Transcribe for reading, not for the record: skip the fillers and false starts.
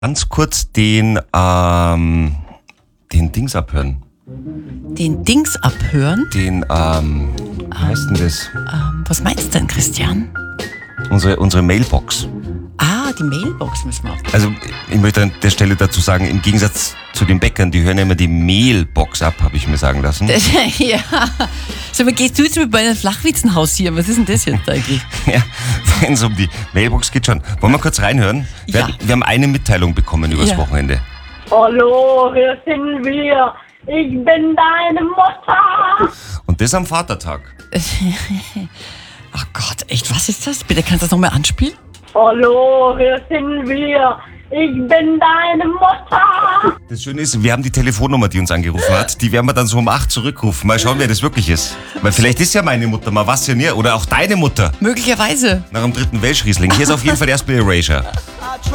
Ganz kurz den Dings abhören. Den Dings abhören? Den, wie heißt denn das? Was meinst du denn, Christian? Unsere Mailbox. Die Mailbox müssen wir abhören. Also, ich möchte an der Stelle dazu sagen, im Gegensatz zu den Bäckern, die hören ja immer die Mailbox ab, habe ich mir sagen lassen. Ja. Sag mal, gehst du jetzt mit meinem Flachwitzenhaus hier? Was ist denn das jetzt eigentlich? Ja, wenn es um die Mailbox geht schon. Wollen wir kurz reinhören? Ja. Wir haben eine Mitteilung bekommen übers Ja. Wochenende. Hallo, hier sind wir. Ich bin deine Mutter. Und das am Vatertag. Ach Gott, echt, was ist das? Bitte, kannst du das nochmal anspielen? Hallo, hier sind wir. Ich bin deine Mutter. Das Schöne ist, wir haben die Telefonnummer, die uns angerufen hat. Die werden wir dann so um 8 zurückrufen. Mal schauen, wer das wirklich ist. Weil vielleicht ist ja meine Mutter, mal was ja nie. Oder auch deine Mutter. Möglicherweise. Nach dem 3. Welschriesling. Hier ist auf jeden Fall erstmal Erasure.